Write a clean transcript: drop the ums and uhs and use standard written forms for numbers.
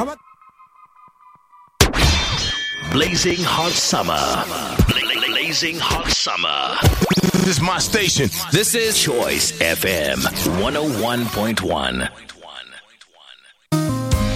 Blazing Hot Summer. Blazing Hot Summer. This is my station. This is Choice FM 101.1.